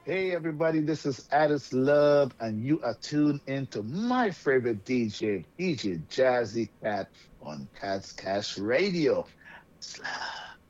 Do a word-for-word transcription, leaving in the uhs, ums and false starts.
Hey everybody, this is Addis Love, and you are tuned into my favorite D J, D J Jazzy Cat on Cat's Cash Radio. It's love.